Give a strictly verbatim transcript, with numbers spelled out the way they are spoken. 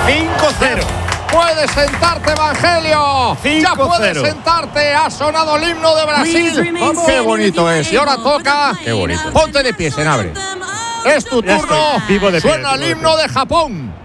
cinco cero. Puedes sentarte, Evangelio. Ya puedes sentarte. Ha sonado el himno de Brasil. Qué bonito es. Y ahora toca. Qué bonito. Ponte de pie, Senabre. Es tu Ya turno. estoy. Vivo de pie, Suena el vivo de himno pie. de Japón.